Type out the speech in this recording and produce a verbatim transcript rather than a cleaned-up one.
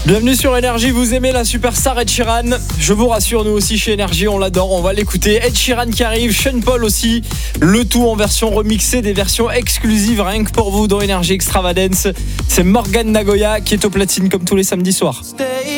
Bienvenue sur Énergie, vous aimez la superstar Ed Sheeran? Je vous rassure, nous aussi chez Énergie, on l'adore, on va l'écouter. Ed Sheeran qui arrive, Sean Paul aussi, le tout en version remixée, des versions exclusives rien que pour vous dans Énergie Extravagance. C'est Morgan Nagoya qui est au platine comme tous les samedis soirs.